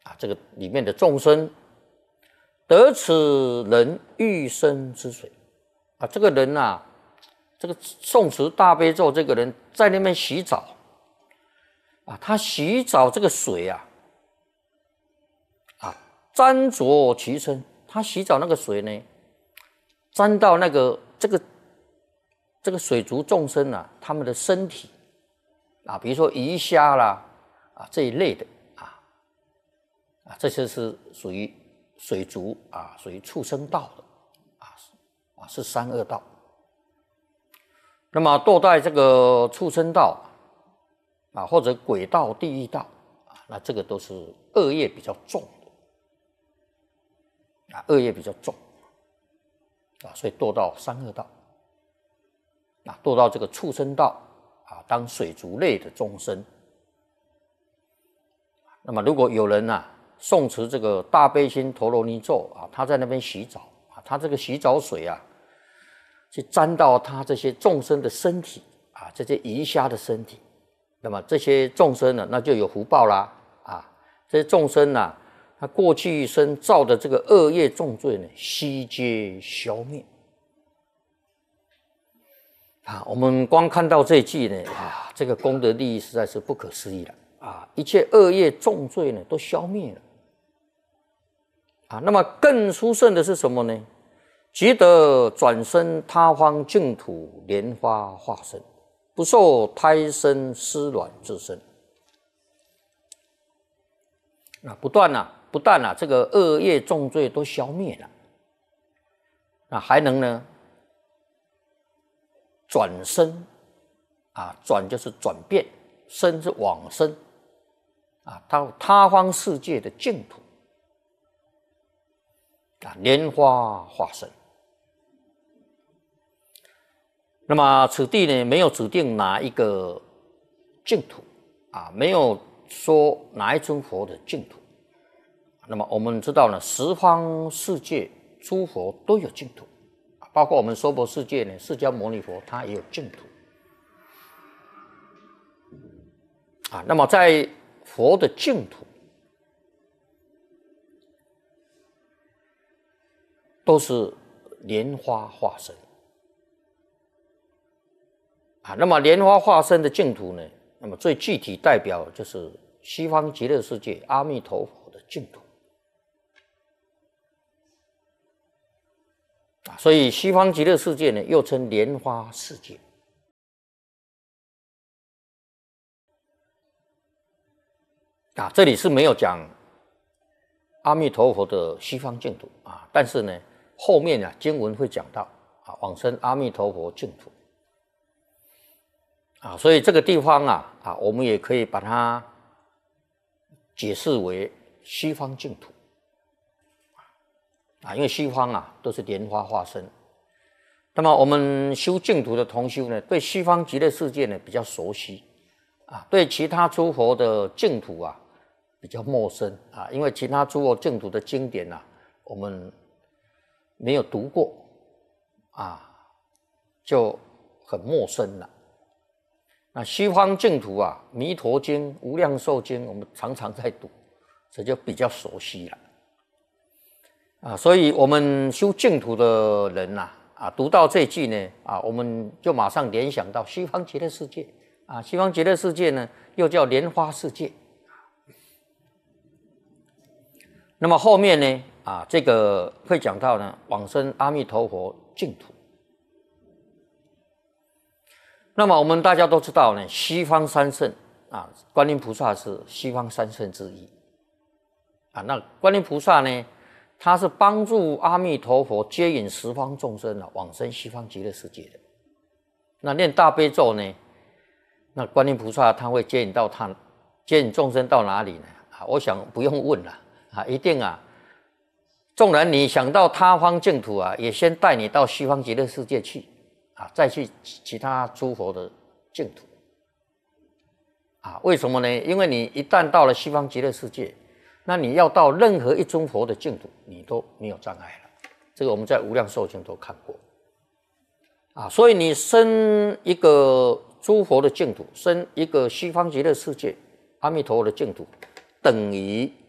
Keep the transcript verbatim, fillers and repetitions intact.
啊，这个里面的众生得此人欲生之水啊，这个人啊，这个诵持大悲咒，这个人在那边洗澡啊，他洗澡这个水啊，啊，沾着其身，他洗澡那个水呢，沾到那个这个这个水族众生啊，他们的身体啊，比如说鱼虾啦啊这一类的啊啊，这些是属于水族啊，属于畜生道的啊啊，是三恶道。那么堕在这个畜生道啊，或者鬼道、地狱道啊，那这个都是恶业比较重的啊，恶业比较重啊，所以堕到三恶道啊，堕到这个畜生道啊，当水族类的众生。那么如果有人啊诵持这个大悲心陀罗尼咒啊，他在那边洗澡啊，他这个洗澡水啊，去沾到他这些众生的身体啊，这些鱼虾的身体，那么这些众生呢，那就有福报啦啊！这些众生呢、啊，他过去一生造的这个恶业重罪呢，悉皆消灭啊！我们光看到这一句呢，啊，这个功德利益实在是不可思议了啊！一切恶业重罪呢，都消灭了啊！那么更殊胜的是什么呢？即得转生他方净土莲花化身，不受胎生湿卵之身。啊，不断啊，不但啊，这个恶业重罪都消灭了，那还能呢转生啊，转就是转变，生是往生啊，到他方世界的净土啊，莲花化身。那么此地呢，没有指定哪一个净土啊，没有说哪一尊佛的净土。那么我们知道呢，十方世界诸佛都有净土，包括我们娑婆世界呢，释迦牟尼佛他也有净土啊。那么在佛的净土，都是莲花化身。啊，那么莲花化身的净土呢？那么最具体代表就是西方极乐世界阿弥陀佛的净土啊，所以西方极乐世界呢，又称莲花世界啊。这里是没有讲阿弥陀佛的西方净土啊，但是呢，后面啊经文会讲到啊，往生阿弥陀佛净土。啊，所以这个地方啊，啊，我们也可以把它解释为西方净土啊，因为西方啊都是莲花化身。那么我们修净土的同修呢，对西方极乐世界呢比较熟悉啊，对其他诸佛的净土啊比较陌生啊，因为其他诸佛净土的经典啊，我们没有读过啊，就很陌生了。那西方净土啊，《弥陀经》《无量寿经》，我们常常在读，这就比较熟悉了啊。所以，我们修净土的人呐、啊，啊，读到这句呢，啊，我们就马上联想到西方极乐世界啊。西方极乐世界呢，又叫莲花世界。那么后面呢，啊，这个会讲到呢，往生阿弥陀佛净土。那么我们大家都知道呢，西方三圣啊，观音菩萨是西方三圣之一啊。那观音菩萨呢，他是帮助阿弥陀佛接引十方众生啊，往生西方极乐世界的。那念大悲咒呢，那观音菩萨他会接引到他接引众生到哪里呢？啊，我想不用问了啊，一定啊。纵然你想到他方净土啊，也先带你到西方极乐世界去。啊，再去其他诸佛的净土啊？为什么呢？因为你一旦到了西方极乐世界，那你要到任何一尊佛的净土，你都没有障碍了。这个我们在无量寿经都看过啊。所以你生一个诸佛的净土，生一个西方极乐世界阿弥陀佛的净土，等于